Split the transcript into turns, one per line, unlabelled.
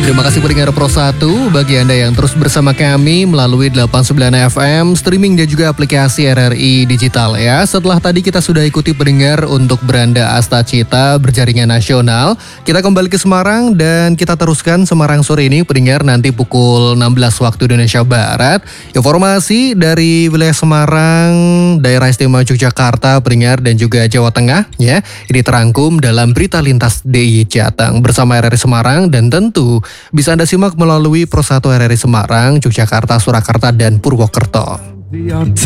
Terima kasih pendengar Pro 1 bagi Anda yang terus bersama kami melalui 89 FM, streaming dan juga aplikasi RRI Digital ya. Setelah tadi kita sudah ikuti pendengar untuk beranda Astacita berjaringan nasional, kita kembali ke Semarang dan kita teruskan Semarang sore ini pendengar nanti pukul 16 waktu Indonesia Barat. Informasi dari wilayah Semarang, daerah istimewa Yogyakarta pendengar dan juga Jawa Tengah ya. Ini terangkum dalam berita lintas DIY Jateng bersama RRI Semarang dan tentu bisa Anda simak melalui Pro 1 RRI Semarang, Yogyakarta, Surakarta, dan Purwokerto.